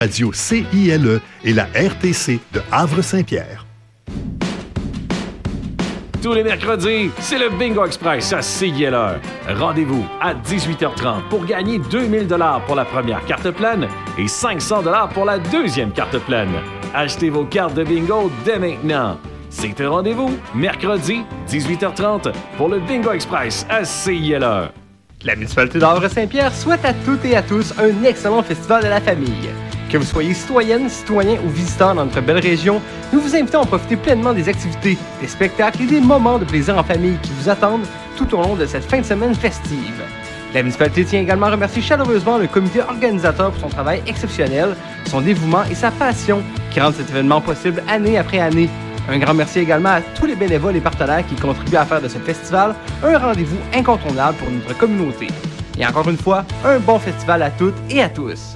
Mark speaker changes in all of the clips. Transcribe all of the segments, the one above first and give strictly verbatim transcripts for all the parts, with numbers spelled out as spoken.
Speaker 1: Radio C I L E et la R T C de Havre-Saint-Pierre.
Speaker 2: Tous les mercredis, c'est le Bingo Express à C I L E. Rendez-vous à dix-huit heures trente pour gagner deux mille dollars pour la première carte pleine et cinq cents dollars pour la deuxième carte pleine. Achetez vos cartes de bingo dès maintenant. C'est un rendez-vous, mercredi, dix-huit heures trente, pour le Bingo Express à C I L E.
Speaker 3: La municipalité d'Havre-Saint-Pierre souhaite à toutes et à tous un excellent festival de la famille. Que vous soyez citoyenne, citoyen ou visiteur dans notre belle région, nous vous invitons à profiter pleinement des activités, des spectacles et des moments de plaisir en famille qui vous attendent tout au long de cette fin de semaine festive. La municipalité tient également à remercier chaleureusement le comité organisateur pour son travail exceptionnel, son dévouement et sa passion qui rendent cet événement possible année après année. Un grand merci également à tous les bénévoles et partenaires qui contribuent à faire de ce festival un rendez-vous incontournable pour notre communauté. Et encore une fois, un bon festival à toutes et à tous.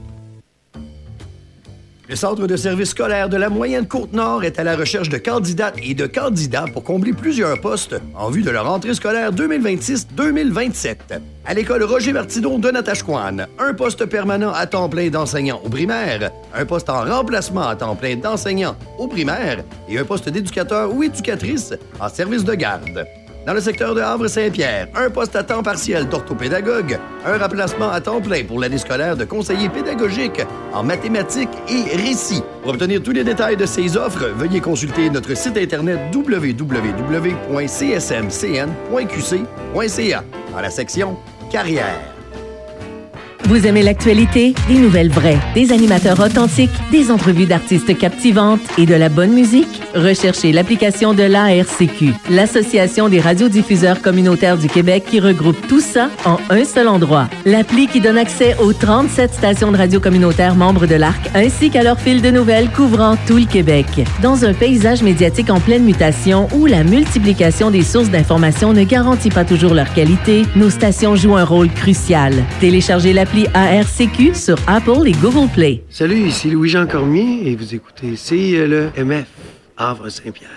Speaker 4: Le Centre de services scolaires de la Moyenne-Côte-Nord est à la recherche de candidates et de candidats pour combler plusieurs postes en vue de leur rentrée scolaire deux mille vingt-six deux mille vingt-sept. À l'école Roger Martineau de Natashquan, un poste permanent à temps plein d'enseignant au primaire, un poste en remplacement à temps plein d'enseignant au primaire et un poste d'éducateur ou éducatrice en service de garde. Dans le secteur de Havre-Saint-Pierre, un poste à temps partiel d'orthopédagogue, un remplacement à temps plein pour l'année scolaire de conseiller pédagogique en mathématiques et récit. Pour obtenir tous les détails de ces offres, veuillez consulter notre site internet w w w point c s m c n point q c point c a dans la section Carrière.
Speaker 5: Vous aimez l'actualité? Des nouvelles vraies, des animateurs authentiques, des entrevues d'artistes captivantes et de la bonne musique? Recherchez l'application de l'A R C Q, l'Association des radiodiffuseurs communautaires du Québec qui regroupe tout ça en un seul endroit. L'appli qui donne accès aux trente-sept stations de radio communautaires membres de l'A R C ainsi qu'à leur fil de nouvelles couvrant tout le Québec. Dans un paysage médiatique en pleine mutation où la multiplication des sources d'informations ne garantit pas toujours leur qualité, nos stations jouent un rôle crucial. Téléchargez l'appli A R C Q sur Apple et Google Play.
Speaker 6: Salut, ici Louis-Jean Cormier et vous écoutez C I L E M F, Havre-Saint-Pierre.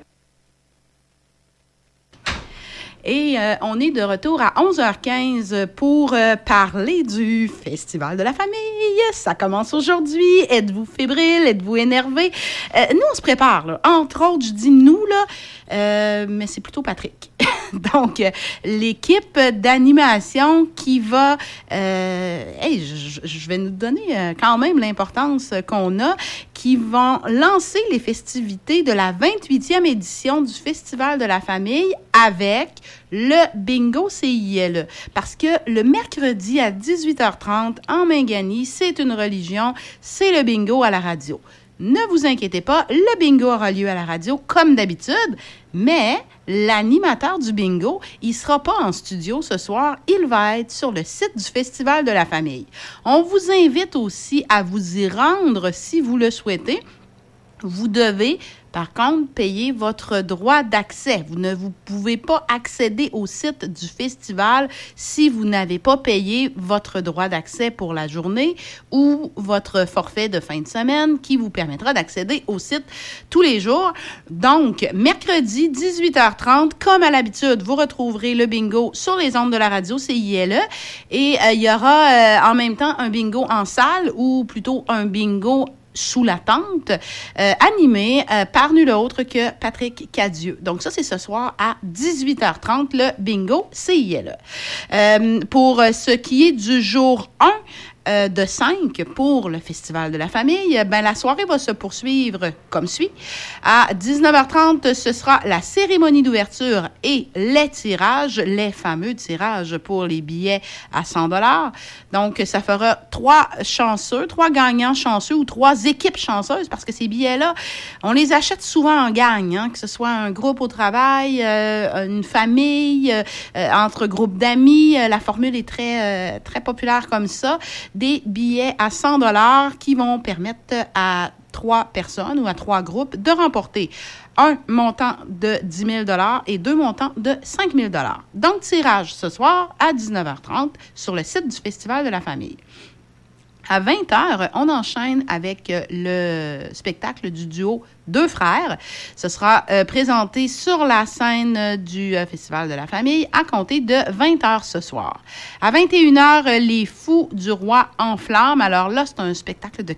Speaker 7: Et euh, on est de retour à onze heures quinze pour euh, parler du Festival de la famille. Ça commence aujourd'hui. Êtes-vous fébrile? Êtes-vous énervé? Euh, nous, on se prépare, là. Entre autres, je dis nous, là, euh, mais c'est plutôt Patrick. Donc, euh, l'équipe d'animation qui va... Euh, hey, je, je vais nous donner euh, quand même l'importance qu'on a, qui vont lancer les festivités de la vingt-huitième édition du Festival de la famille avec le Bingo C I L E. Parce que le mercredi à dix-huit heures trente, en Mingani, c'est une religion, c'est le bingo à la radio. Ne vous inquiétez pas, le bingo aura lieu à la radio comme d'habitude, mais l'animateur du bingo, il ne sera pas en studio ce soir, il va être sur le site du Festival de la famille. On vous invite aussi à vous y rendre si vous le souhaitez. Vous devez, par contre, payer votre droit d'accès. Vous ne vous pouvez pas accéder au site du festival si vous n'avez pas payé votre droit d'accès pour la journée ou votre forfait de fin de semaine qui vous permettra d'accéder au site tous les jours. Donc, mercredi, dix-huit heures trente, comme à l'habitude, vous retrouverez le bingo sur les ondes de la radio C I L E et euh, il y aura euh, en même temps un bingo en salle ou plutôt un bingo sous la tente, euh, animé euh, par nul autre que Patrick Cadieux. Donc ça, c'est ce soir à dix-huit heures trente, le bingo C I L E. Euh, pour ce qui est du jour un, Euh, de cinq pour le Festival de la famille, ben, la soirée va se poursuivre comme suit. À dix-neuf heures trente, ce sera la cérémonie d'ouverture et les tirages, les fameux tirages pour les billets à cent dollars. Donc, ça fera trois chanceux, trois gagnants chanceux ou trois équipes chanceuses parce que ces billets-là, on les achète souvent en gang, hein, que ce soit un groupe au travail, euh, une famille, euh, entre groupes d'amis. La formule est très, euh, très populaire comme ça. Des billets à cent dollars qui vont permettre à trois personnes ou à trois groupes de remporter un montant de dix mille dollars et deux montants de cinq mille dollars. Donc, tirage ce soir à dix-neuf heures trente sur le site du Festival de la famille. À vingt heures, on enchaîne avec le spectacle du duo Deux Frères. Ce sera euh, présenté sur la scène du euh, Festival de la famille à compter de vingt heures ce soir. À vingt et une heures, Les Fous du Roi en flammes. Alors là, c'est un spectacle de